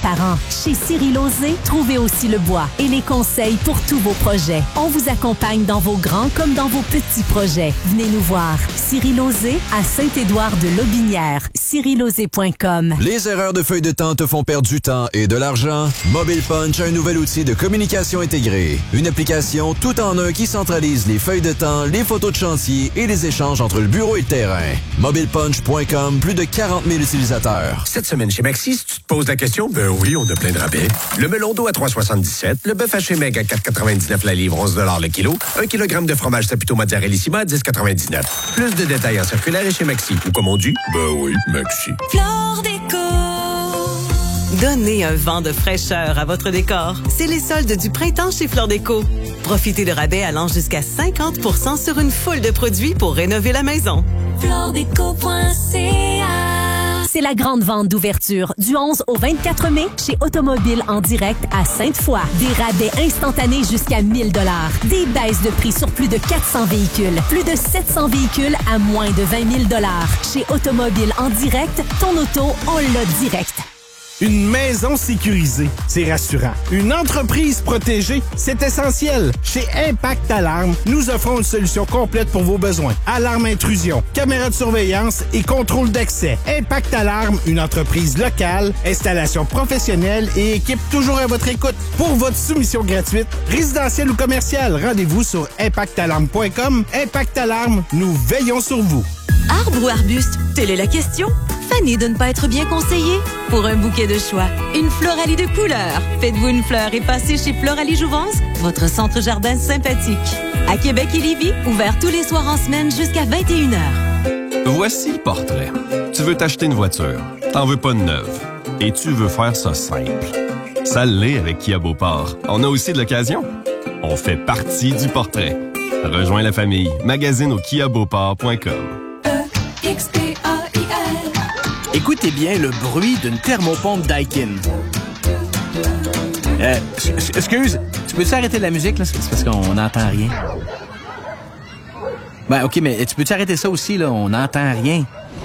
par an. Chez Cyril Lauzé, trouvez aussi le bois et les conseils pour tous vos projets. On vous accompagne dans vos grands comme dans vos petits projets. Venez nous voir. Cyril Lauzé à Saint-Édouard-de-Lotbinière. cyrillauzé.com. Les erreurs de feuille de temps te font perdre du temps et de l'argent? Mobile Punch a un nouvel outil de communication intégrée. Une application tout en un qui centralise les feuilles de temps, les photos de chantier et les échanges entre le bureau et le terrain. MobilePunch.com, plus de 40 000 utilisateurs. Cette semaine chez Maxi, si tu te poses la question, ben oui, on a plein de rabais. Le melon d'eau à 3,77, le bœuf haché Meg à 4,99 la livre, 11 $ le kilo, 1 kg de fromage Saputo Mozzarellissima à 10,99. Plus de détails en circulaire et chez Maxi. Ou comme on dit, ben oui, Maxi. Flore Déco. Donnez un vent de fraîcheur à votre décor. C'est les soldes du printemps chez Flore Déco. Profitez de rabais allant jusqu'à 50% sur une foule de produits pour rénover la maison. floredeco.ca. C'est la grande vente d'ouverture du 11 au 24 mai chez Automobile en direct à Sainte-Foy. Des rabais instantanés jusqu'à 1 000 $. Des baisses de prix sur plus de 400 véhicules. Plus de 700 véhicules à moins de 20 000 $. Chez Automobile en direct, ton auto, on l'a direct. Une maison sécurisée, c'est rassurant. Une entreprise protégée, c'est essentiel. Chez Impact Alarme, nous offrons une solution complète pour vos besoins. Alarme intrusion, caméra de surveillance et contrôle d'accès. Impact Alarme, une entreprise locale, installation professionnelle et équipe toujours à votre écoute. Pour votre soumission gratuite, résidentielle ou commerciale, rendez-vous sur impactalarme.com. Impact Alarme, nous veillons sur vous. Arbre ou arbuste? Telle est la question. Fanny de ne pas être bien conseillée? Pour un bouquet de choix, une Floralie de couleurs. Faites-vous une fleur et passez chez Floralie Jouvence, votre centre jardin sympathique. À Québec et Lévis, ouvert tous les soirs en semaine jusqu'à 21h. Voici le portrait. Tu veux t'acheter une voiture, t'en veux pas de neuve, et tu veux faire ça simple. Ça l'est avec Kia Beauport. On a aussi de l'occasion. On fait partie du portrait. Rejoins la famille. Magazine au kiabeauport.com. Écoutez bien le bruit d'une thermopompe Daikin. Excuse, tu peux-tu arrêter la musique, là? C'est parce qu'on n'entend rien. Ben, OK, mais tu peux-tu arrêter ça aussi, là? On n'entend rien.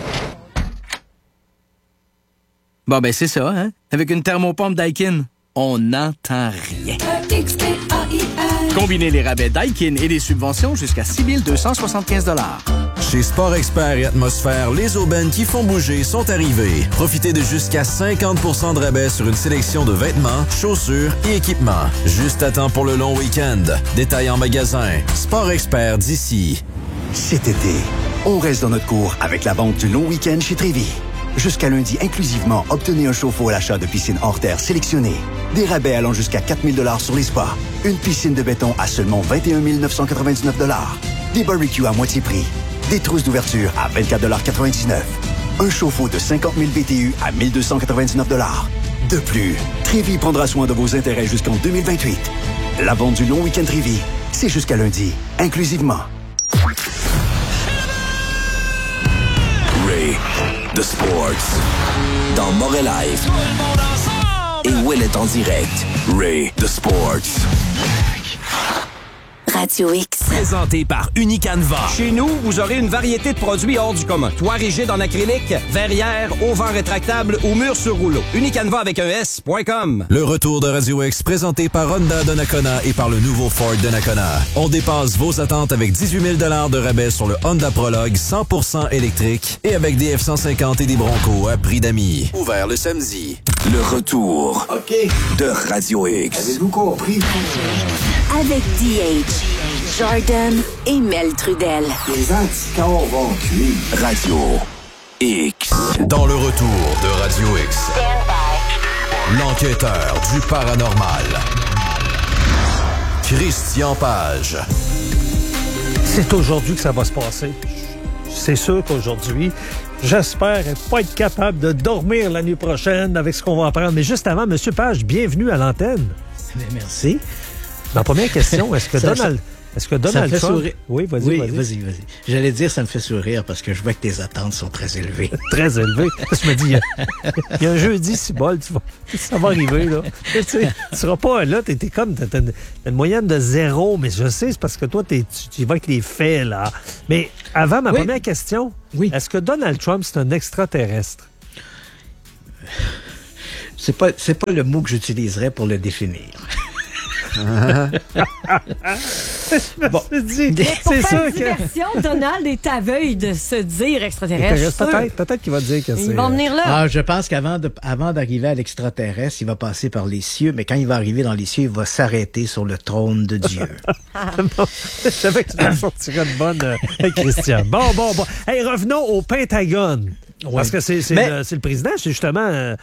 Bon, ben, c'est ça, hein? Avec une thermopompe Daikin, on n'entend rien. Combinez les rabais Daikin et les subventions jusqu'à 6 275 $. Chez Sport Expert et Atmosphère, les aubaines qui font bouger sont arrivées. Profitez de jusqu'à 50% de rabais sur une sélection de vêtements, chaussures et équipements. Juste à temps pour le long week-end. Détails en magasin. Sport Expert d'ici. Cet été, on reste dans notre cours avec la vente du long week-end chez Trévis. Jusqu'à lundi inclusivement, obtenez un chauffe-eau à l'achat de piscine hors terre sélectionnée. Des rabais allant jusqu'à 4 000 $ sur les spas. Une piscine de béton à seulement 21 999 $. Des barbecues à moitié prix. Des trousses d'ouverture à 24,99 $. Un chauffe-eau de 50 000 BTU à 1 299 $. De plus, Trévis prendra soin de vos intérêts jusqu'en 2028. La vente du long week-end Trévis, c'est jusqu'à lundi, inclusivement. Ray, The Sports, dans Moret Live. Et Will est en direct. Ray, The Sports. Radio X. Présenté par Unicanva. Chez nous, vous aurez une variété de produits hors du commun. Toit rigide en acrylique, verrière, auvent rétractable ou mur sur rouleau. Unicanva avec un S.com. Le retour de Radio X présenté par Honda de Nakona et par le nouveau Ford de Nakona. On dépasse vos attentes avec 18 000 $ de rabais sur le Honda Prologue 100% électrique et avec des F-150 et des Broncos à prix d'amis. Ouvert le samedi. Le retour de Radio X. Avez-vous compris? Avec DH, Jordan et Mel Trudel. Les anticorps vont cuire. Radio X. Dans le retour de Radio X. L'enquêteur du paranormal. Christian Page. C'est aujourd'hui que ça va se passer. C'est sûr qu'aujourd'hui, j'espère pas être capable de dormir la nuit prochaine avec ce qu'on va apprendre. Mais juste avant, M. Page, bienvenue à l'antenne. Merci. Ma première question, est-ce que Donald Trump... Sourire. Oui, vas-y. J'allais dire, ça me fait sourire parce que je vois que tes attentes sont très élevées. Très élevées. Je me dis, il y a un jeudi, si bol, ça va arriver, là. Tu seras pas là, t'es comme, t'as une moyenne de 0, mais je sais, c'est parce que toi, tu y vas avec les faits, là. Mais avant, ma première question, est-ce que Donald Trump, c'est un extraterrestre? C'est pas le mot que j'utiliserais pour le définir. Bon, c'est sûr que Donald est aveugle de se dire extraterrestre. Peut-être qu'il va dire que c'est... Ils vont venir là. Ah, je pense qu'avant d'arriver à l'extraterrestre, il va passer par les cieux, mais quand il va arriver dans les cieux, il va s'arrêter sur le trône de Dieu. Bon, je savais que tu en sortirais de bonne, Christian. Bon. Hey, revenons au Pentagone. Ouais. Parce que c'est le président, c'est justement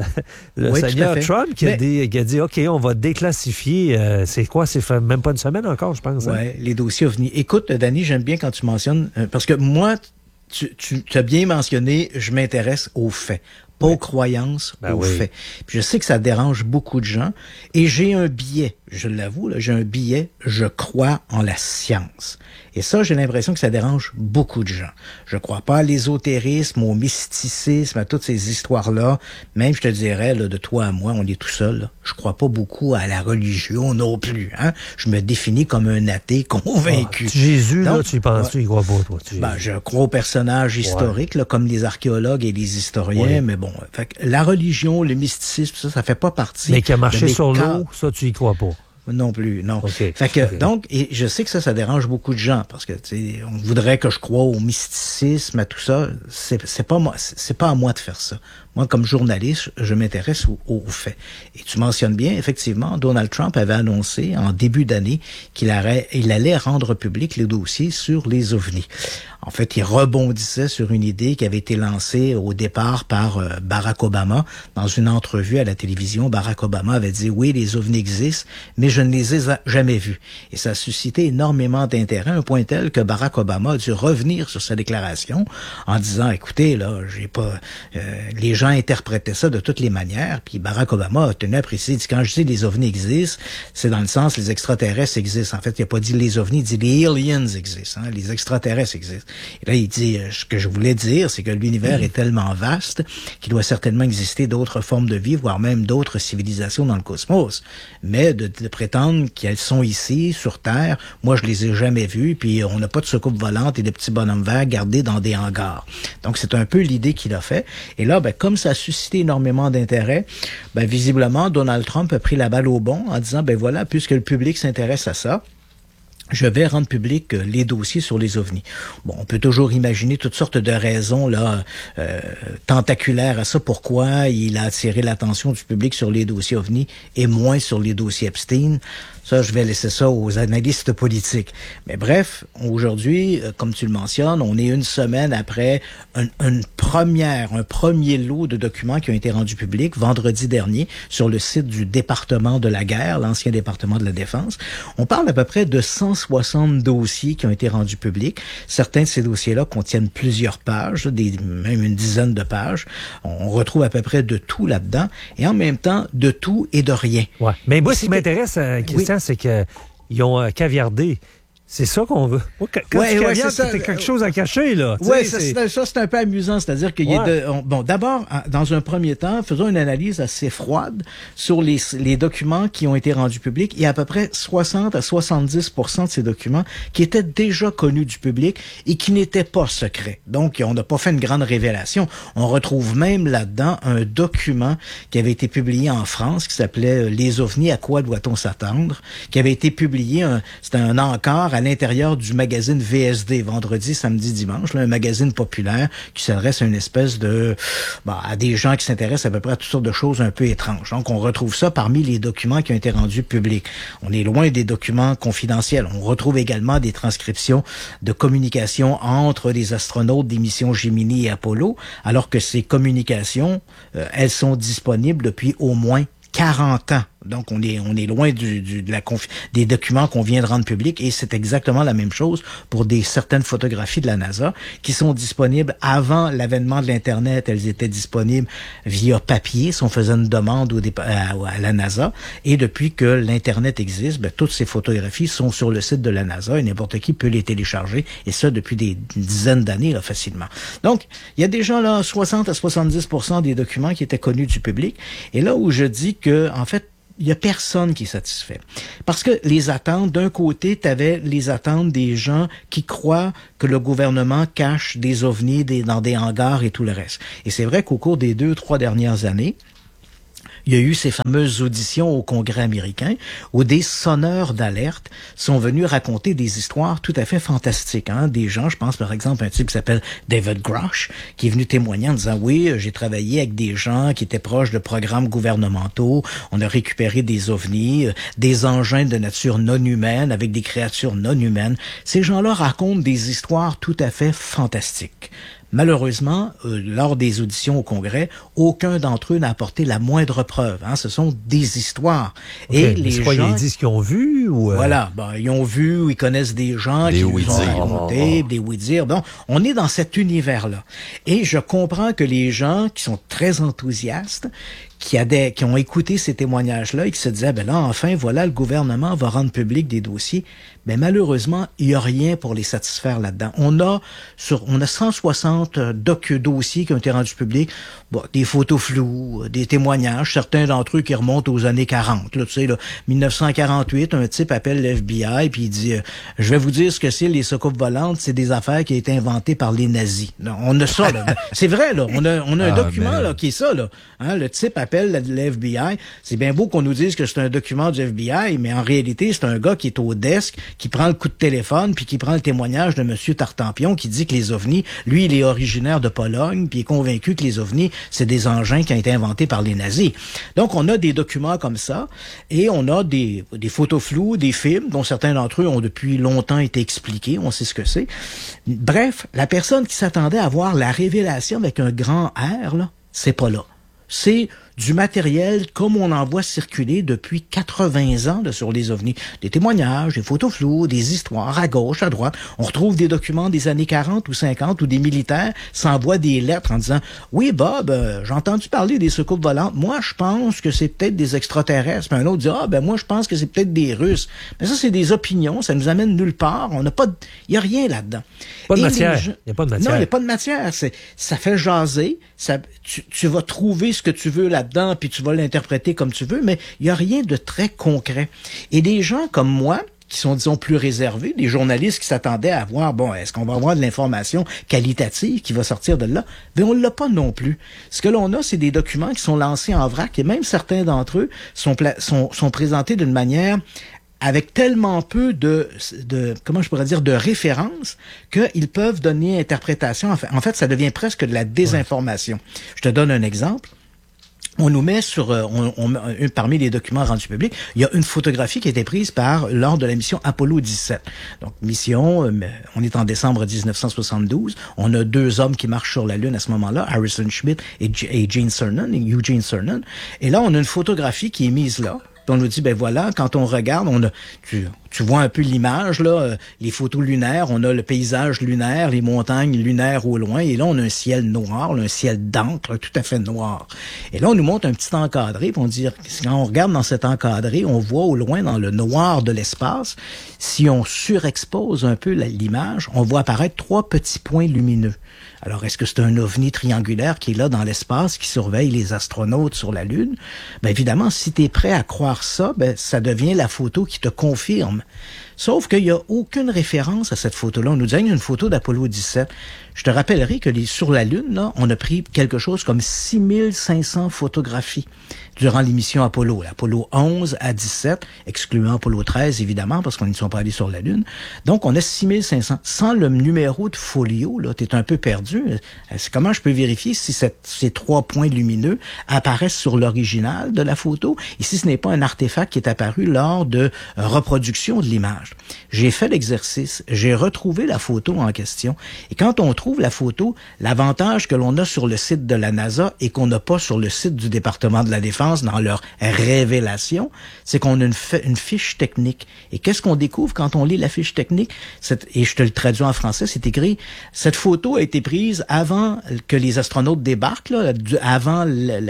le seigneur Trump qui a dit OK, on va déclassifier. C'est quoi? C'est fait même pas une semaine encore, je pense. Oui, les dossiers OVNI. Écoute, Danny, j'aime bien quand tu mentionnes, parce que moi, tu as bien mentionné, je m'intéresse aux faits. Pas aux croyances, aux faits. Puis je sais que ça dérange beaucoup de gens. Et j'ai un biais, je l'avoue, là, j'ai un biais, je crois en la science. Et ça, j'ai l'impression que ça dérange beaucoup de gens. Je crois pas à l'ésotérisme, au mysticisme, à toutes ces histoires-là. Même, je te dirais, là, de toi à moi, on est tout seul. Là. Je crois pas beaucoup à la religion non plus. Hein? Je me définis comme un athée convaincu. Jésus, donc, là, tu y penses, tu y crois pas, toi? Je crois aux personnages historiques, là, comme les archéologues et les historiens, mais bon, fait que la religion, le mysticisme, ça fait pas partie. Mais qui a marché sur l'eau, ça, tu y crois pas? Non plus, non. Fait que, donc, et je sais que ça dérange beaucoup de gens, parce que, tu sais, on voudrait que je croie au mysticisme, à tout ça. C'est pas à moi de faire ça. Moi, comme journaliste, je m'intéresse aux faits. Et tu mentionnes bien, effectivement, Donald Trump avait annoncé en début d'année qu'il allait rendre public les dossiers sur les ovnis. En fait, il rebondissait sur une idée qui avait été lancée au départ par Barack Obama. Dans une entrevue à la télévision, Barack Obama avait dit « Oui, les ovnis existent, mais je ne les ai jamais vus. » Et ça a suscité énormément d'intérêt, un point tel que Barack Obama a dû revenir sur sa déclaration en disant « Écoutez, là, j'ai pas... les gens interprétaient ça de toutes les manières. » Puis Barack Obama a tenu à préciser, il dit « Quand je dis les ovnis existent, c'est dans le sens les extraterrestres existent. » En fait, il n'a pas dit les ovnis, il dit les aliens existent, hein, les extraterrestres existent. Et là, il dit, ce que je voulais dire, c'est que l'univers est tellement vaste qu'il doit certainement exister d'autres formes de vie, voire même d'autres civilisations dans le cosmos. Mais de prétendre qu'elles sont ici, sur Terre, moi, je les ai jamais vues, puis on n'a pas de soucoupe volante et de petits bonhommes verts gardés dans des hangars. Donc, c'est un peu l'idée qu'il a fait. Et là, comme ça a suscité énormément d'intérêt, visiblement, Donald Trump a pris la balle au bon en disant, voilà, puisque le public s'intéresse à ça, je vais rendre public les dossiers sur les ovnis. Bon, on peut toujours imaginer toutes sortes de raisons là tentaculaires à ça. Pourquoi il a attiré l'attention du public sur les dossiers ovnis et moins sur les dossiers Epstein? Ça, je vais laisser ça aux analystes politiques. Mais bref, aujourd'hui, comme tu le mentionnes, on est une semaine après un premier lot de documents qui ont été rendus publics vendredi dernier sur le site du département de la guerre, l'ancien département de la défense. On parle à peu près de 160 dossiers qui ont été rendus publics. Certains de ces dossiers-là contiennent plusieurs pages, même une dizaine de pages. On retrouve à peu près de tout là-dedans et en même temps de tout et de rien. Ouais. Mais moi, ce qui m'intéresse, Christian, c'est qu'ils ont caviardé. C'est ça qu'on veut. Quand tu caviardes, c'est quelque chose à cacher, là. Oui, ça, c'est un peu amusant. C'est-à-dire qu'il y a d'abord, dans un premier temps, faisons une analyse assez froide sur les documents qui ont été rendus publics. Il y a à peu près 60 à 70% de ces documents qui étaient déjà connus du public et qui n'étaient pas secrets. Donc, on n'a pas fait une grande révélation. On retrouve même là-dedans un document qui avait été publié en France qui s'appelait « Les ovnis, à quoi doit-on s'attendre ?» qui avait été publié, c'était un encart à l'intérieur du magazine VSD, vendredi, samedi, dimanche, là, un magazine populaire qui s'adresse à une espèce de... à des gens qui s'intéressent à peu près à toutes sortes de choses un peu étranges. Donc, on retrouve ça parmi les documents qui ont été rendus publics. On est loin des documents confidentiels. On retrouve également des transcriptions de communications entre des astronautes des missions Gemini et Apollo, alors que ces communications, elles sont disponibles depuis au moins 40 ans. Donc, on est loin des documents qu'on vient de rendre publics et c'est exactement la même chose pour certaines photographies de la NASA qui sont disponibles avant l'avènement de l'Internet. Elles étaient disponibles via papier si on faisait une demande à la NASA. Et depuis que l'Internet existe, toutes ces photographies sont sur le site de la NASA et n'importe qui peut les télécharger et ça depuis des dizaines d'années là, facilement. Donc, il y a déjà là 60 à 70% des documents qui étaient connus du public. Et là où je dis que, en fait, il y a personne qui est satisfait. Parce que les attentes, d'un côté, tu avais les attentes des gens qui croient que le gouvernement cache des ovnis dans des hangars et tout le reste. Et c'est vrai qu'au cours des 2-3 dernières années, il y a eu ces fameuses auditions au Congrès américain où des sonneurs d'alerte sont venus raconter des histoires tout à fait fantastiques. Des gens, je pense par exemple à un type qui s'appelle David Grosh, qui est venu témoigner en disant « Oui, j'ai travaillé avec des gens qui étaient proches de programmes gouvernementaux, on a récupéré des ovnis, des engins de nature non humaine avec des créatures non humaines. » Ces gens-là racontent des histoires tout à fait fantastiques. Malheureusement, lors des auditions au Congrès, aucun d'entre eux n'a apporté la moindre preuve. Ce sont des histoires. Okay, et les gens, ils disent qu'ils ont vu ou Voilà, ils ont vu ou ils connaissent des gens qui nous ont raconté, des oui-dire. Bon, on est dans cet univers-là. Et je comprends que les gens qui sont très enthousiastes, qui ont écouté ces témoignages-là et qui se disaient, là, enfin, voilà, le gouvernement va rendre public des dossiers. Mais malheureusement, il n'y a rien pour les satisfaire là-dedans. On a 160 dossiers qui ont été rendus publics, des photos floues, des témoignages, certains d'entre eux qui remontent aux années 40. Là, 1948, un type appelle le FBI puis il dit je vais vous dire ce que c'est les soucoupes volantes, c'est des affaires qui ont été inventées par les nazis. Non, on a ça, là. C'est vrai, là. On a un document là, qui est ça, là. Le type appelle le FBI. C'est bien beau qu'on nous dise que c'est un document du FBI, mais en réalité, c'est un gars qui est au desk, qui prend le coup de téléphone, puis qui prend le témoignage de M. Tartampion, qui dit que les ovnis, lui, il est originaire de Pologne, puis il est convaincu que les ovnis, c'est des engins qui ont été inventés par les nazis. Donc, on a des documents comme ça, et on a des photos floues, des films, dont certains d'entre eux ont depuis longtemps été expliqués, on sait ce que c'est. Bref, la personne qui s'attendait à voir la révélation avec un grand R, là, c'est pas là. C'est du matériel comme on en voit circuler depuis 80 ans sur les ovnis. Des témoignages, des photos floues, des histoires à gauche, à droite. On retrouve des documents des années 40 ou 50 où des militaires s'envoient des lettres en disant « Oui, Bob, j'ai entendu parler des soucoupes volantes. Moi, je pense que c'est peut-être des extraterrestres. » Puis un autre dit « moi, je pense que c'est peut-être des Russes. » Mais ça, c'est des opinions. Ça nous amène nulle part. On n'a pas il n'y a rien là-dedans. Pas de matière. Il n'y a pas de matière. Non, il n'y a pas de matière. Ça fait jaser. Tu vas trouver ce que tu veux là-dedans, puis tu vas l'interpréter comme tu veux, mais il n'y a rien de très concret. Et des gens comme moi, qui sont, disons, plus réservés, des journalistes qui s'attendaient à voir, est-ce qu'on va avoir de l'information qualitative qui va sortir de là? Mais on ne l'a pas non plus. Ce que l'on a, c'est des documents qui sont lancés en vrac, et même certains d'entre eux sont présentés d'une manière avec tellement peu de références qu'ils peuvent donner interprétation. En fait, ça devient presque de la désinformation. Je te donne un exemple. On nous met parmi les documents rendus publics, il y a une photographie qui a été prise lors de la mission Apollo 17. Donc, mission, on est en décembre 1972. On a 2 hommes qui marchent sur la Lune à ce moment-là, Harrison Schmitt et Eugene Cernan. Et là, on a une photographie qui est mise là. Puis on nous dit, voilà, quand on regarde, tu vois un peu l'image, là, les photos lunaires, on a le paysage lunaire, les montagnes lunaires au loin, et là, on a un ciel noir, là, un ciel d'encre, tout à fait noir. Et là, on nous montre un petit encadré, puis on dit, quand on regarde dans cet encadré, on voit au loin, dans le noir de l'espace, si on surexpose un peu l'image, on voit apparaître 3 petits points lumineux. Alors, est-ce que c'est un ovni triangulaire qui est là dans l'espace, qui surveille les astronautes sur la Lune? Évidemment, si tu es prêt à croire ça, ça devient la photo qui te confirme. Sauf qu'il n'y a aucune référence à cette photo-là. On nous dit une photo d'Apollo 17. Je te rappellerai que sur la Lune, là, on a pris quelque chose comme 6500 photographies durant l'émission Apollo. Apollo 11 à 17, excluant Apollo 13, évidemment, parce qu'on n'y sont pas allés sur la Lune. Donc, on a 6500. Sans le numéro de folio, là, t'es un peu perdu. Comment je peux vérifier si ces 3 points lumineux apparaissent sur l'original de la photo et si ce n'est pas un artefact qui est apparu lors de reproduction de l'image? J'ai fait l'exercice, j'ai retrouvé la photo en question. Et quand on trouve la photo, l'avantage que l'on a sur le site de la NASA et qu'on n'a pas sur le site du département de la Défense dans leur révélation, c'est qu'on a une fiche technique. Et qu'est-ce qu'on découvre quand on lit la fiche technique? Et je te le traduis en français, c'est écrit, cette photo a été prise avant que les astronautes débarquent, là, avant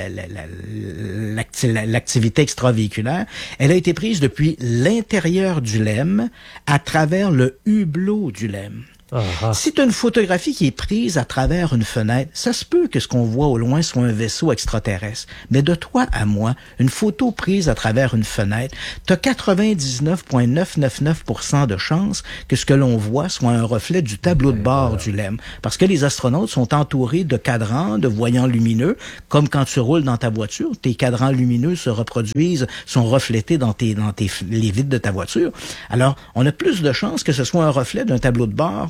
l'activité extravéhiculaire. Elle a été prise depuis l'intérieur du LEM à travers le hublot du LEM. Si tu as une photographie qui est prise à travers une fenêtre, ça se peut que ce qu'on voit au loin soit un vaisseau extraterrestre. Mais de toi à moi, une photo prise à travers une fenêtre, tu as 99,999% de chances que ce que l'on voit soit un reflet du tableau de bord du LEM. Parce que les astronautes sont entourés de cadrans, de voyants lumineux, comme quand tu roules dans ta voiture, tes cadrans lumineux se reproduisent, sont reflétés dans les vitres de ta voiture. Alors, on a plus de chances que ce soit un reflet du tableau de bord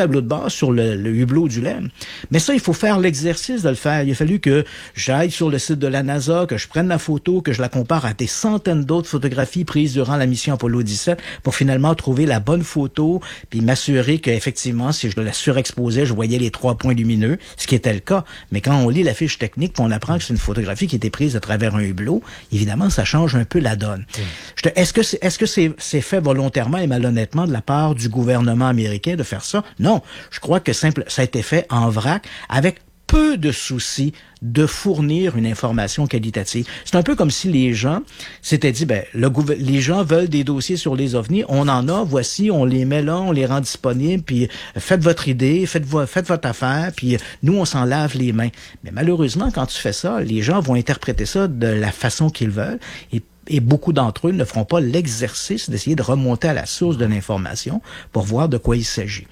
sur le hublot du LEM. Mais ça, il faut faire l'exercice de le faire. Il a fallu que j'aille sur le site de la NASA, que je prenne la photo, que je la compare à des centaines d'autres photographies prises durant la mission Apollo 17 pour finalement trouver la bonne photo, puis m'assurer qu'effectivement, si je la surexposais, je voyais les 3 points lumineux, ce qui était le cas. Mais quand on lit la fiche technique, on apprend que c'est une photographie qui a été prise à travers un hublot, évidemment, ça change un peu la donne. Est-ce que c'est fait volontairement et malhonnêtement de la part du gouvernement américain de faire ça? Non. Je crois que ça a été fait en vrac avec peu de soucis de fournir une information qualitative. C'est un peu comme si les gens s'étaient dit, les gens veulent des dossiers sur les ovnis, on en a, voici, on les met là, on les rend disponibles, puis faites votre idée, faites votre affaire, puis nous, on s'en lave les mains. Mais malheureusement, quand tu fais ça, les gens vont interpréter ça de la façon qu'ils veulent, et beaucoup d'entre eux ne feront pas l'exercice d'essayer de remonter à la source de l'information pour voir de quoi il s'agit.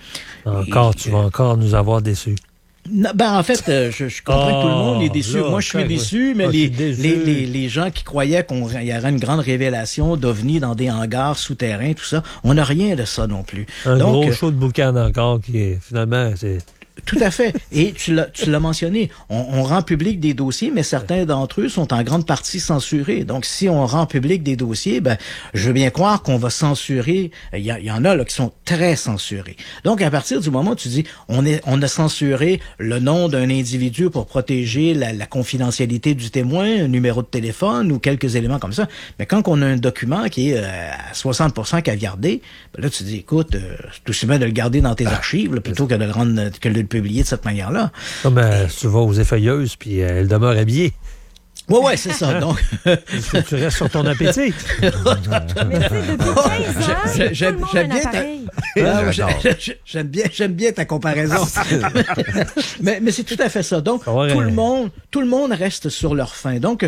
Tu vas encore nous avoir déçus. Non, en fait, je comprends que tout le monde est déçu. Moi, je suis déçu, mais les gens qui croyaient qu'il y aurait une grande révélation d'ovnis dans des hangars souterrains, tout ça, on n'a rien de ça non plus. Gros show de boucan encore qui est, finalement, c'est... Tout à fait. Et tu l'as mentionné. On rend public des dossiers, mais certains d'entre eux sont en grande partie censurés. Donc, si on rend public des dossiers, je veux bien croire qu'on va censurer. Il y en a là qui sont très censurés. Donc, à partir du moment où tu dis, on a censuré le nom d'un individu pour protéger la confidentialité du témoin, un numéro de téléphone ou quelques éléments comme ça. Mais quand on a un document qui est à 60% caviardé, là, tu dis, écoute, c'est aussi bien de le garder dans tes archives, là, plutôt que de le publier de cette manière-là. Comme tu vas aux effeuilleuses, puis elle demeure habillée. Ouais, c'est ça. Donc, tu restes sur ton appétit. Mais tu sais, depuis 15 ans, j'aime bien ta comparaison. mais c'est tout à fait ça. Donc, tout le monde reste sur leur faim. Donc,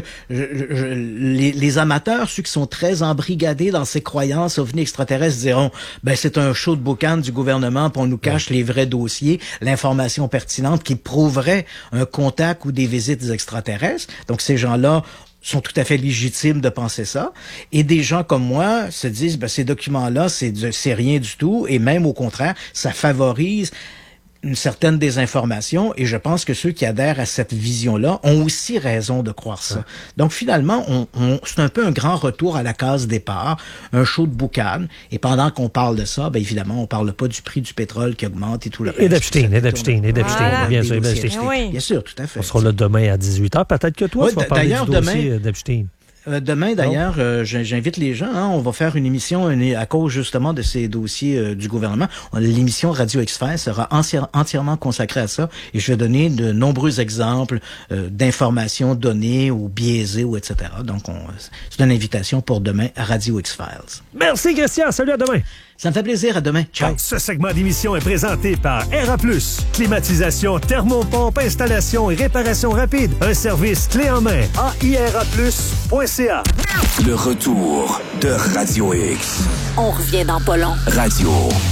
les amateurs, ceux qui sont très embrigadés dans ces croyances ovnis extraterrestres diront, c'est un show de boucan du gouvernement, puis on nous cache les vrais dossiers, l'information pertinente qui prouverait un contact ou des visites extraterrestres. Donc, ces gens-là sont tout à fait légitimes de penser ça. Et des gens comme moi se disent, ces documents-là, c'est rien du tout. Et même au contraire, ça favorise une certaine désinformation, et je pense que ceux qui adhèrent à cette vision-là ont aussi raison de croire ça. Donc finalement, c'est un peu un grand retour à la case départ, un show de boucan, et pendant qu'on parle de ça, évidemment, on parle pas du prix du pétrole qui augmente et tout le reste. Et d'Epstein, bien sûr. Bien sûr, tout à fait. On sera là demain à 18h, peut-être que toi, tu vas parler du dossier d'Epstein. Demain, d'ailleurs, j'invite les gens. On va faire une émission à cause justement de ces dossiers du gouvernement. L'émission Radio X-Files sera entièrement consacrée à ça, et je vais donner de nombreux exemples d'informations données ou biaisées ou etc. Donc, c'est une invitation pour demain à Radio X-Files. Merci, Christian. Salut, à demain. Ça me fait plaisir. À demain. Ciao. Ce segment d'émission est présenté par Air+. Climatisation, thermopompe, installation et réparation rapide. Un service clé en main. AIRAplus.ca. Le retour de Radio X. On revient dans pas long. Radio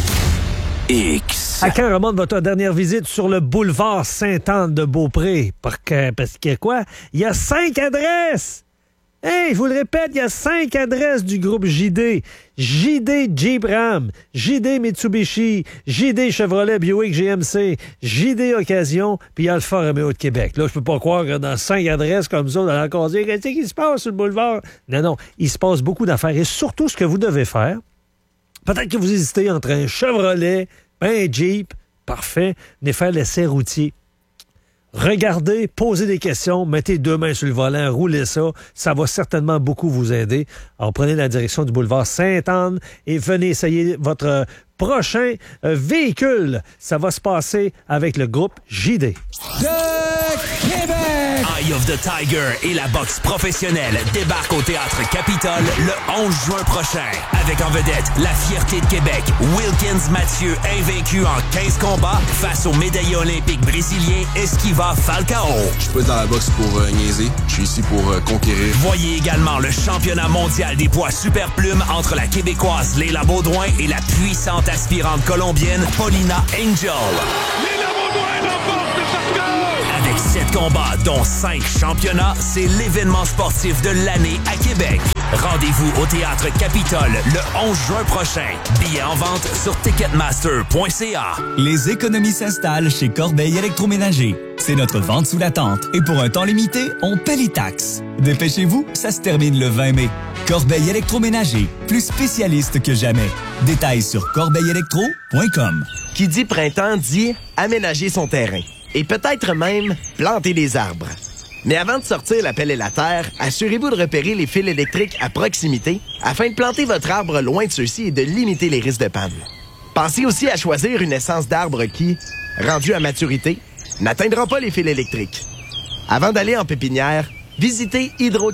X. À quand remonte votre dernière visite sur le boulevard Sainte-Anne de Beaupré? Parce que quoi? Il y a 5 adresses! Hey, je vous le répète, il y a 5 adresses du groupe JD. JD Jeep Ram, JD Mitsubishi, JD Chevrolet Buick GMC, JD Occasion, puis Alfa Romeo de Québec. Là, je peux pas croire que dans 5 adresses comme ça, on allait encore dire, qu'est-ce qui se passe sur le boulevard? Non, il se passe beaucoup d'affaires. Et surtout, ce que vous devez faire, peut-être que vous hésitez entre un Chevrolet, un Jeep, parfait, venez faire l'essai routier. Regardez, posez des questions, mettez 2 mains sur le volant, roulez ça. Ça va certainement beaucoup vous aider. Alors, prenez la direction du boulevard Sainte-Anne et venez essayer votre prochain véhicule. Ça va se passer avec le groupe JD. De Québec! Eye of the Tiger et la boxe professionnelle débarquent au Théâtre Capitole le 11 juin prochain. Avec en vedette la fierté de Québec, Wilkins Mathieu, invaincu en 15 combats face au médaillé olympique brésilien Esquiva Falcao. Je suis pas dans la boxe pour niaiser, je suis ici pour conquérir. Voyez également le championnat mondial des poids super plumes entre la Québécoise Léla Baudouin et la puissante aspirante colombienne Paulina Angel. Léla Baudouin remporte le score! Avec 7 combats, dont 5 championnats, c'est l'événement sportif de l'année à Québec. Rendez-vous au Théâtre Capitole le 11 juin prochain. Billets en vente sur ticketmaster.ca. Les économies s'installent chez Corbeil Électroménager. C'est notre vente sous la tente. Et pour un temps limité, on paie les taxes. Dépêchez-vous, ça se termine le 20 mai. Corbeil Électroménager, plus spécialiste que jamais. Détails sur corbeillelectro.com. Qui dit printemps dit aménager son terrain. Et peut-être même planter des arbres. Mais avant de sortir la pelle et la terre, assurez-vous de repérer les fils électriques à proximité afin de planter votre arbre loin de ceux-ci et de limiter les risques de panne. Pensez aussi à choisir une essence d'arbre qui, rendue à maturité, n'atteindra pas les fils électriques. Avant d'aller en pépinière, visitez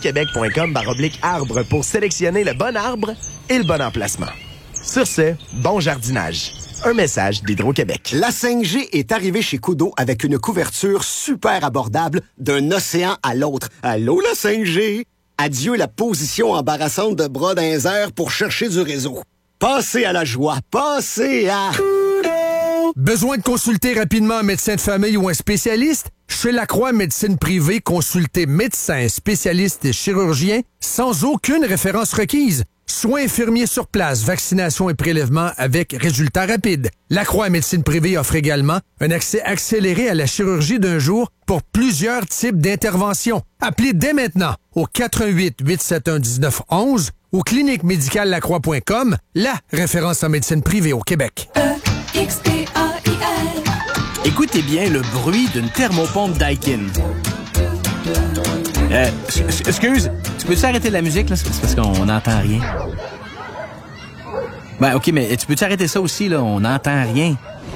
hydroquebec.com/arbre pour sélectionner le bon arbre et le bon emplacement. Sur ce, bon jardinage. Un message d'Hydro-Québec. La 5G est arrivée chez Kudo avec une couverture super abordable d'un océan à l'autre. Allô, la 5G? Adieu la position embarrassante de bras dans les airs pour chercher du réseau. Passez à la joie. Passez à... Kudo! Besoin de consulter rapidement un médecin de famille ou un spécialiste? Chez Lacroix Médecine Privée, consultez médecins, spécialistes et chirurgiens sans aucune référence requise. Soins infirmiers sur place, vaccination et prélèvement avec résultats rapides. Lacroix Médecine Privée offre également un accès accéléré à la chirurgie d'un jour pour plusieurs types d'interventions. Appelez dès maintenant au 418-871-1911 ou cliniquemedicallacroix.com, la référence en médecine privée au Québec. Écoutez bien le bruit d'une thermopompe Daikin. Excuse, tu peux-tu arrêter la musique, là? C'est parce qu'on n'entend rien. Ben, OK, mais tu peux-tu arrêter ça aussi, là? On n'entend rien.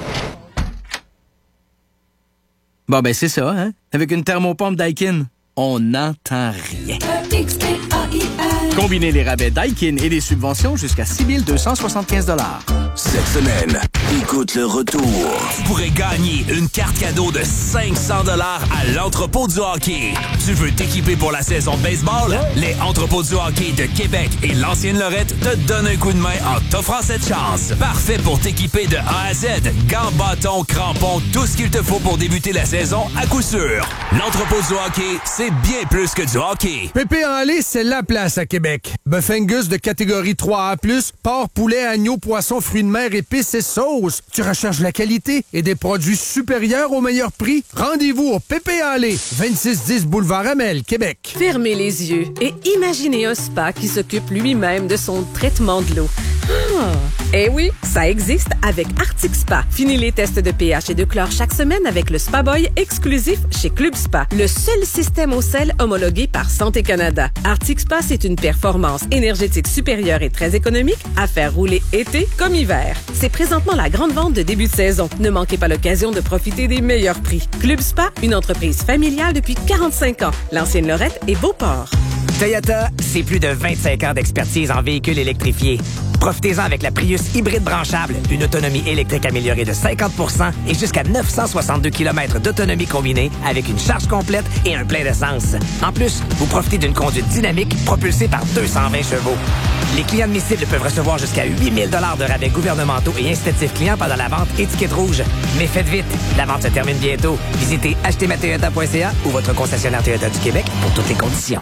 Bon, ben, c'est ça, hein? Avec une thermopompe Daikin, on n'entend rien. Combinez les rabais Daikin et les subventions jusqu'à 6 275 $. Cette semaine, écoute le retour. Tu pourrais gagner une carte cadeau de 500 $ à l'Entrepôt du hockey. Tu veux t'équiper pour la saison de baseball? Les Entrepôts du hockey de Québec et l'Ancienne Lorette te donnent un coup de main en t'offrant cette chance. Parfait pour t'équiper de A à Z. Gants, bâtons, crampons, tout ce qu'il te faut pour débuter la saison à coup sûr. L'Entrepôt du hockey, c'est bien plus que du hockey. Pépé en lait, c'est la place à Québec. Bœuf Angus de catégorie 3A+, porc, poulet, agneau, poisson, fruits de mer, épices et sauces. Tu recherches la qualité et des produits supérieurs au meilleur prix? Rendez-vous au Pépé en lait, 2610 Boulevard Amel, Québec. Fermez les yeux et imaginez un spa qui s'occupe lui-même de son traitement de l'eau. Eh oui, ça existe avec Arctic Spa. Fini les tests de pH et de chlore chaque semaine avec le Spa Boy exclusif chez Club Spa, le seul système au sel homologué par Santé Canada. Arctic Spa, c'est une performance énergétique supérieure et très économique à faire rouler été comme hiver. C'est présentement la grande vente de début de saison. Ne manquez pas l'occasion de profiter des meilleurs prix. Club Spa, une entreprise familiale depuis 45 ans. L'Ancienne Lorette et Beauport. Toyota, c'est plus de 25 ans d'expertise en véhicules électrifiés. Profitez-en avec la Prius hybride branchable, une autonomie électrique améliorée de 50% et jusqu'à 962 km d'autonomie combinée avec une charge complète et un plein d'essence. En plus, vous profitez d'une conduite dynamique propulsée par 220 chevaux. Les clients admissibles peuvent recevoir jusqu'à 8 000 $ de rabais gouvernementaux et incitatifs clients pendant la vente étiquette rouge. Mais faites vite, la vente se termine bientôt. Visitez achetezmatoyota.ca ou votre concessionnaire Toyota du Québec pour toutes les conditions.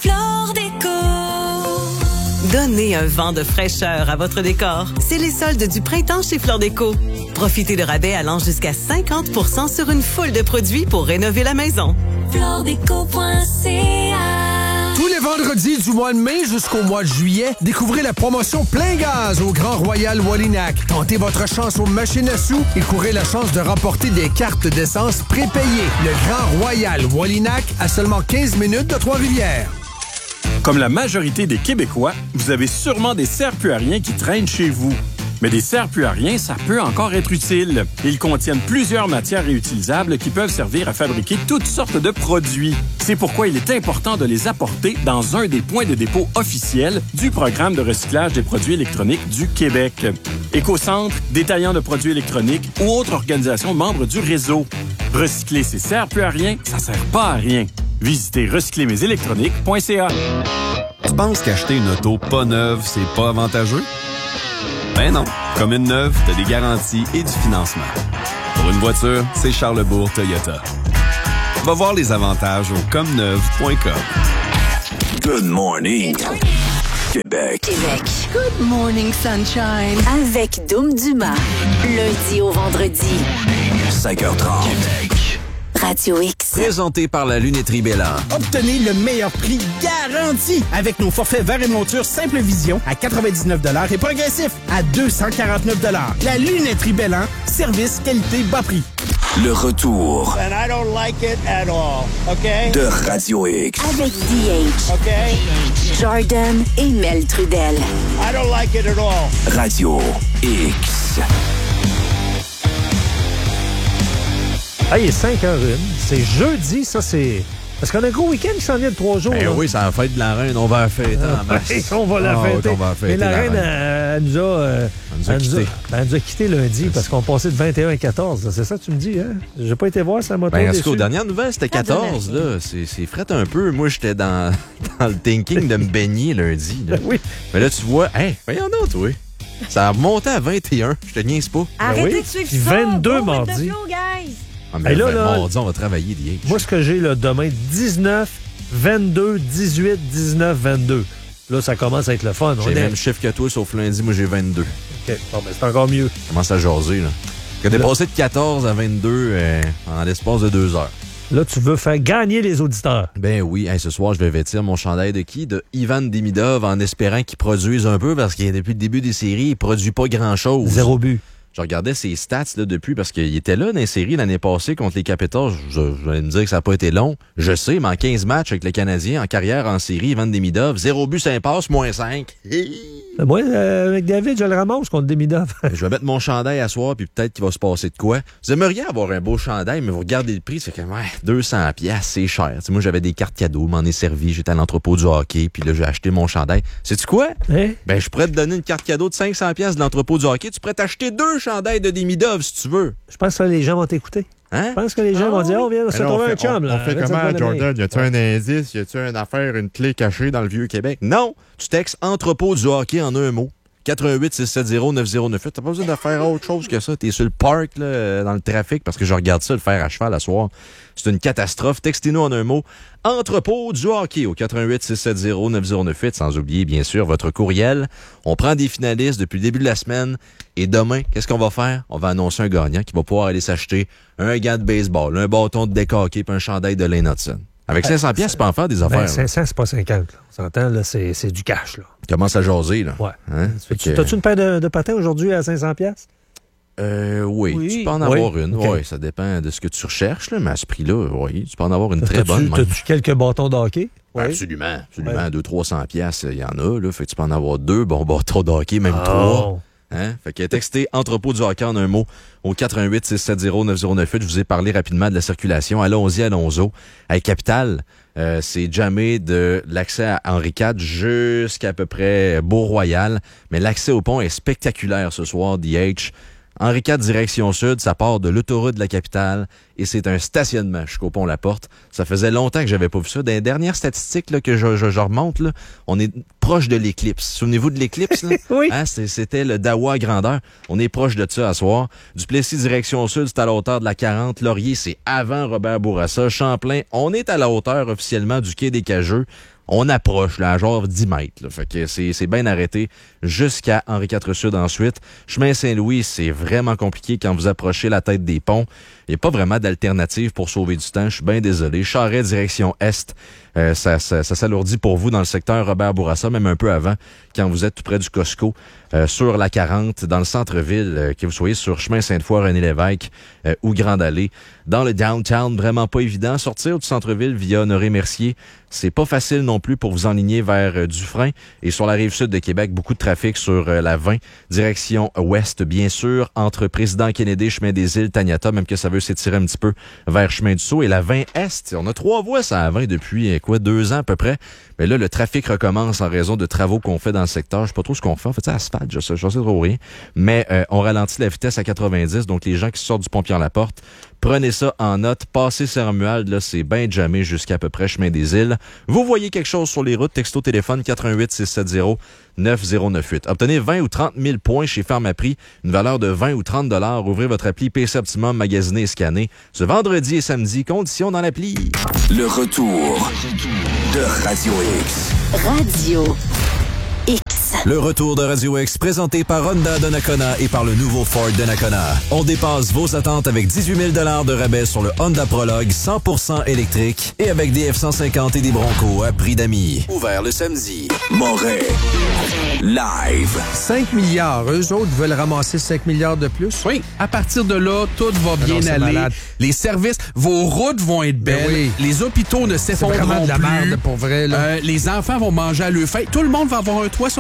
Donnez un vent de fraîcheur à votre décor. C'est les soldes du printemps chez Fleur Déco. Profitez de rabais allant jusqu'à 50% sur une foule de produits pour rénover la maison. Floordeco.ca. Tous les vendredis du mois de mai jusqu'au mois de juillet, découvrez la promotion Plein Gaz au Grand Royal Wallinac. Tentez votre chance aux machines à sous et courez la chance de remporter des cartes d'essence prépayées. Le Grand Royal Wallinac à seulement 15 minutes de Trois-Rivières. Comme la majorité des Québécois, vous avez sûrement des serpillariens qui traînent chez vous. Mais des serre-plus à rien, ça peut encore être utile. Ils contiennent plusieurs matières réutilisables qui peuvent servir à fabriquer toutes sortes de produits. C'est pourquoi il est important de les apporter dans un des points de dépôt officiels du programme de recyclage des produits électroniques du Québec. Écocentre, détaillant de produits électroniques ou autres organisations membres du réseau. Recycler ces serre-plus à rien, ça sert pas à rien. Visitez recyclermesélectroniques.ca. Tu penses qu'acheter une auto pas neuve, c'est pas avantageux? Ben non. Comme une neuve, t'as des garanties et du financement. Pour une voiture, c'est Charlebourg Toyota. Va voir les avantages au comneuve.com. Good morning, Québec. Good morning, sunshine. Avec Dom Dumas. Lundi au vendredi. 5h30. Radio X. Présenté par la lunetterie Bella. Obtenez le meilleur prix garanti avec nos forfaits verre et monture Simple Vision à 99 et progressif à 249 $. La lunetterie Bella, service, qualité, bas prix. Le retour And I don't like it at all, okay? de Radio X. Avec DH. Okay? Jordan et Mel Trudel. I don't like it at all. Radio X. Ah, il est 5h01. C'est jeudi, ça, c'est... Parce qu'on a un gros week-end qui s'en vient de 3 jours. Eh oui, c'est la fête de la reine. On va la fêter en masse. On va la fêter. On va fêter. Mais la reine, elle nous a quitté lundi parce qu'on passait de 21 à 14. C'est ça que tu me dis, hein? J'ai pas été voir sa moto. Ben, est-ce qu'aux dernières nouvelles, c'était 14, là? C'est fret un peu. Moi, j'étais dans le thinking de me baigner lundi. Là. Oui. Mais là, tu vois, voyons donc, toi. Ça a remonté à 21. Je te niaise pas. Arrêtez de suivre ça. 22 mardi. Ah, mais là, mardi, on va travailler d'hier. Moi, ce que j'ai là, demain, 19, 22, 18, 19, 22. Là, ça commence à être le fun. J'ai le même chiffre que toi, sauf lundi, moi, j'ai 22. OK, bon, ben, c'est encore mieux. Ça commence à jaser, là. Quand t'es passé de 14 à 22 en l'espace de 2 heures. Là, tu veux faire gagner les auditeurs. Ben oui. Ce soir, je vais vêtir mon chandail de qui? De Ivan Demidov, en espérant qu'il produise un peu, parce que depuis le début des séries, il produit pas grand-chose. 0 but. Je regardais ses stats là, depuis, parce qu'il était là dans les séries l'année passée contre les Capitals. Je vais me dire que ça n'a pas été long. Je sais, mais en 15 matchs avec le Canadien, en carrière en série, Ivan Demidov, 0 but, 5 passes, -5. Moi, avec David, je le ramasse contre Demidov. Je vais mettre mon chandail à soir, puis peut-être qu'il va se passer de quoi. Vous aimeriez avoir un beau chandail, mais vous regardez le prix, c'est que 200$, c'est cher. T'sais, moi, j'avais des cartes cadeaux, m'en ai servi, j'étais à l'entrepôt du hockey, puis là, j'ai acheté mon chandail. Sais-tu quoi? Hein? Ben, je pourrais te donner une carte cadeau de 500$ de l'entrepôt du hockey. Tu pourrais t'acheter 2 chandails de Demidov, si tu veux. Je pense que les gens vont t'écouter. Hein? Je pense que les gens vont dire, on vient de se trouver un chum. On fait comment, Jordan? Y a-tu un indice? Y a-tu une affaire, une clé cachée dans le Vieux-Québec? Non! Tu textes entrepôt du hockey en un mot. 88-670-9098. T'as pas besoin de faire autre chose que ça. T'es sur le parc, là, dans le trafic, parce que je regarde ça, le fer à cheval à soir. C'est une catastrophe. Textez-nous en un mot. Entrepôt du hockey au 88-670-9098. Sans oublier, bien sûr, votre courriel. On prend des finalistes depuis le début de la semaine. Et demain, qu'est-ce qu'on va faire? On va annoncer un gagnant qui va pouvoir aller s'acheter un gant de baseball, un bâton de deck hockey puis un chandail de Lane Hudson. Avec 500$, tu peux en faire des affaires. 500$, c'est pas 50$. Là. On s'entend, là, c'est du cash. Là. Commence à jaser, là. Ouais. Hein? T'as-tu une paire de patins aujourd'hui à 500$? Oui, tu peux en avoir une. Okay. Oui, ça dépend de ce que tu recherches, là, mais à ce prix-là, oui, tu peux en avoir une très bonne. T'as-tu quelques bâtons de hockey? Oui. Absolument. Ouais. 200-300$, il y en a. Là, fait que tu peux en avoir 2 bons bâtons de hockey, même 3. Hein? Fait que textez entrepôt du hockey en un mot au 88-670-9098. Je vous ai parlé rapidement de la circulation. Allons-y. Avec Capital, c'est jamais de l'accès à Henri IV jusqu'à peu près Beau-Royal. Mais l'accès au pont est spectaculaire ce soir, DH. Henri IV, direction sud, ça part de l'autoroute de la capitale et c'est un stationnement jusqu'au pont La Porte. Ça faisait longtemps que j'avais pas vu ça. Dans les dernières statistiques là, que je remonte, là, on est proche de l'éclipse. Souvenez-vous de l'éclipse? Là? Oui. Hein, c'était le Dawa grandeur. On est proche de ça à soir. Duplessis, direction sud, c'est à la hauteur de la 40. Laurier, c'est avant Robert Bourassa. Champlain, on est à la hauteur officiellement du quai des Cageux. On approche, là, à genre 10 mètres. Là. Fait que c'est bien arrêté jusqu'à Henri IV Sud ensuite. Chemin Saint-Louis, c'est vraiment compliqué quand vous approchez la tête des ponts. Il n'y a pas vraiment d'alternative pour sauver du temps. Je suis bien désolé. Charret, direction Est. ça s'alourdit pour vous dans le secteur Robert Bourassa, même un peu avant, quand vous êtes tout près du Costco, sur la 40, dans le centre-ville, que vous soyez sur chemin Sainte-Foy, René-Lévesque ou Grande-Allée. Dans le downtown, vraiment pas évident. Sortir du centre-ville via Honoré-Mercier, c'est pas facile non plus pour vous enligner vers Dufresne. Et sur la rive sud de Québec, beaucoup de trafic sur la 20, direction ouest, bien sûr, entre Président Kennedy, chemin des Îles, Taniata, même que ça veut s'étirer un petit peu vers chemin du Sceau. Et la 20 est, on a 3 voies ça à 20 depuis 2 ans à peu près. Mais là, le trafic recommence en raison de travaux qu'on fait dans le secteur. Je sais pas trop ce qu'on fait. En fait, c'est asphalte, je sais trop rien. Mais on ralentit la vitesse à 90. Donc, les gens qui sortent du Pont-Pierre-Laporte, prenez ça en note. Passez Saint-Romuald, là, c'est bien jamais jusqu'à peu près chemin des Îles. Vous voyez quelque chose sur les routes, texto téléphone 418-670-9098. Obtenez 20 ou 30 000 points chez Pharmaprix, une valeur de 20 ou 30 $. Ouvrez votre appli PC Optimum, magasinez et scannez. Ce vendredi et samedi, conditions dans l'appli. Le retour de Radio X. Radio X. Le retour de Radio X, présenté par Honda Donnacona et par le nouveau Ford Donnacona. On dépasse vos attentes avec 18 000 $ de rabais sur le Honda Prologue 100% électrique et avec des F-150 et des Broncos à prix d'amis. Ouvert le samedi. Moret. Live. 5 milliards. Eux autres veulent ramasser 5 milliards de plus? Oui. À partir de là, tout va bien aller. Malade. Les services, vos routes vont être belles. Oui. Les hôpitaux ne s'effondreront plus. C'est vraiment de la merde, pour vrai. Là. Les enfants vont manger à leur faim. Tout le monde va avoir un toit sur